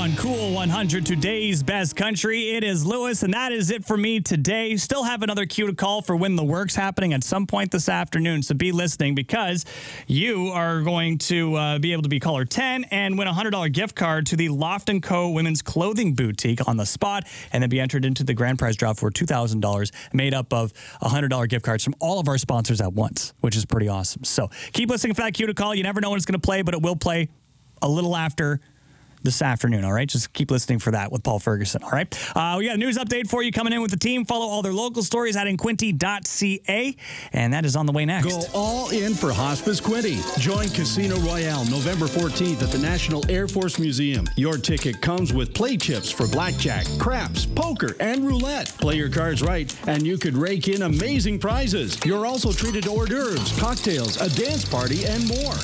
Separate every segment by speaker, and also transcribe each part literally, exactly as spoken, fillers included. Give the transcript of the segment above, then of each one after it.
Speaker 1: on Cool one hundred, today's best country. It is Lewis, and that is it for me today. Still have another cue to call for When the Work's happening at some point this afternoon, so be listening because you are going to uh, be able to be caller ten and win a one hundred dollars gift card to the Loft and Co. Women's Clothing Boutique on the spot, and then be entered into the grand prize draw for two thousand dollars made up of one hundred dollars gift cards from all of our sponsors at once, which is pretty awesome. So keep listening for that cue to call. You never know when it's going to play, but it will play a little after this afternoon, all right? Just keep listening for that with Paul Ferguson, all right? Uh, we got a news update for you coming in with the team. Follow all their local stories at inquinty dot c a, and that is on the way next.
Speaker 2: Go all in for Hospice Quinte. Join Casino Royale November fourteenth at the National Air Force Museum. Your ticket comes with play chips for blackjack, craps, poker, and roulette. Play your cards right, and you could rake in amazing prizes. You're also treated to hors d'oeuvres, cocktails, a dance party, and more.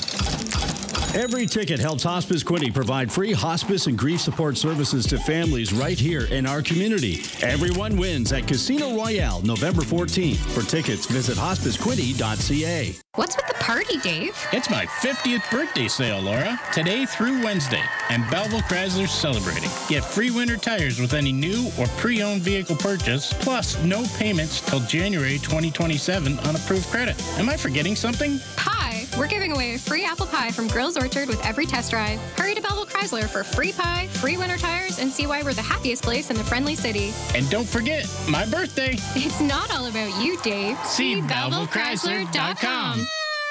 Speaker 2: Every ticket helps Hospice Quinte provide free hospice and grief support services to families right here in our community. Everyone wins at Casino Royale November fourteenth. For tickets, visit hospice quinte dot c a.
Speaker 3: What's with the party, Dave?
Speaker 4: It's my fiftieth birthday sale, Laura. Today through Wednesday, and Belleville Chrysler's celebrating. Get free winter tires with any new or pre-owned vehicle purchase, plus no payments till January twenty twenty-seven on approved credit. Am I forgetting something?
Speaker 3: Pie! We're giving away a free apple pie from Grills Orchard with every test drive. Hurry to Belleville Chrysler for free pie, free winter tires, and see why we're the happiest place in the friendly city.
Speaker 4: And don't forget, my birthday.
Speaker 3: It's not all about you, Dave.
Speaker 4: See belleville chrysler dot com.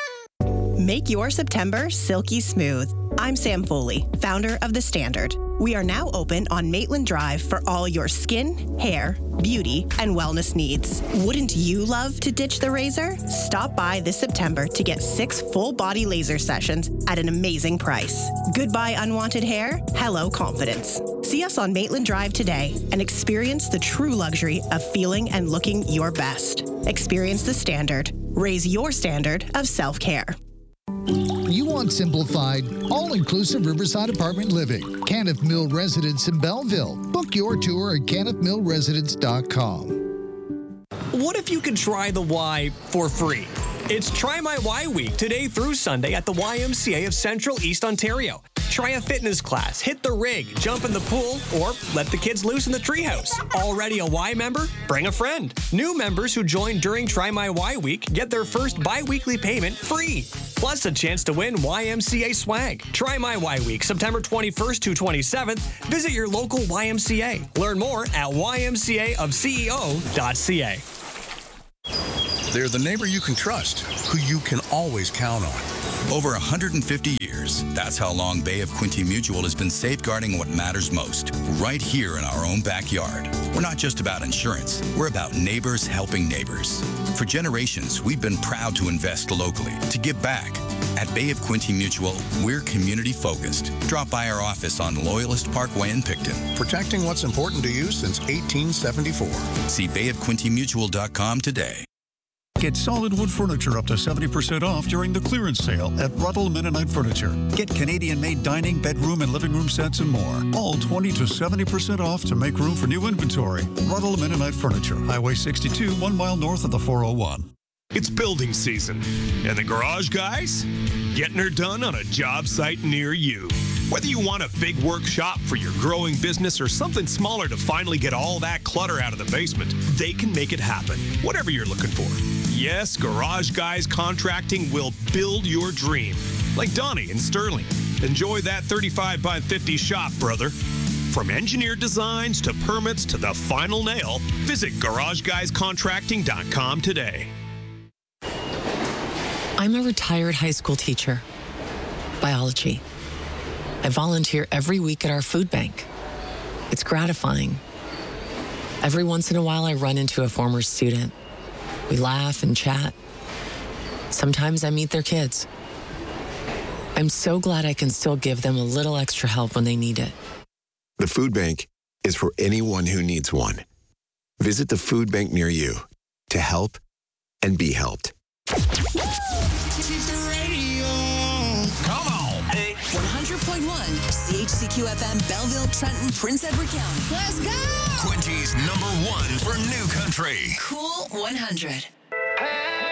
Speaker 5: Make your September silky smooth. I'm Sam Foley, founder of The Standard. We are now open on Maitland Drive for all your skin, hair, beauty, and wellness needs. Wouldn't you love to ditch the razor? Stop by this September to get six full-body laser sessions at an amazing price. Goodbye unwanted hair, hello confidence. See us on Maitland Drive today and experience the true luxury of feeling and looking your best. Experience The Standard. Raise your standard of self-care.
Speaker 6: You want simplified, all-inclusive Riverside apartment living. Caniff Mill Residence in Belleville. Book your tour at caniff mill residence dot com.
Speaker 7: What if you could try the Y for free? It's Try My Y Week today through Sunday at the Y M C A of Central East Ontario. Try a fitness class, hit the rig, jump in the pool, or let the kids loose in the treehouse. Already a Y member? Bring a friend. New members who join during Try My Y Week get their first bi-weekly payment free. Plus a chance to win Y M C A swag. Try My Y Week, September twenty-first to twenty-seventh. Visit your local Y M C A. Learn more at y m c a of c e o dot c a.
Speaker 8: They're the neighbor you can trust, who you can always count on. Over one hundred fifty years, that's how long Bay of Quinte Mutual has been safeguarding what matters most, right here in our own backyard. We're not just about insurance, we're about neighbors helping neighbors. For generations, we've been proud to invest locally, to give back. At Bay of Quinte Mutual, we're community-focused. Drop by our office on Loyalist Parkway in Picton.
Speaker 9: Protecting what's important to you since eighteen seventy-four.
Speaker 8: See bay of quinte mutual dot com today.
Speaker 10: Get solid wood furniture up to seventy percent off during the clearance sale at Ruddle Mennonite Furniture. Get Canadian-made dining, bedroom, and living room sets and more. All twenty to seventy percent off to make room for new inventory. Ruddle Mennonite Furniture, Highway sixty-two, one mile north of the four oh one.
Speaker 11: It's building season, and the garage guys? Getting her done on a job site near you. Whether you want a big workshop for your growing business or something smaller to finally get all that clutter out of the basement, they can make it happen, whatever you're looking for. Yes, Garage Guys Contracting will build your dream. Like Donnie and Sterling. Enjoy that thirty-five by fifty shop, brother. From engineered designs to permits to the final nail, visit garage guys contracting dot com today.
Speaker 12: I'm a retired high school teacher. Biology. I volunteer every week at our food bank. It's gratifying. Every once in a while, I run into a former student. We laugh and chat. Sometimes I meet their kids. I'm so glad I can still give them a little extra help when they need it.
Speaker 13: The food bank is for anyone who needs one. Visit the food bank near you to help and be helped.
Speaker 14: one hundred point one C H C Q F M, Belleville, Trenton, Prince Edward County.
Speaker 15: Let's go!
Speaker 16: Quinty's number one for new country.
Speaker 14: Cool one hundred.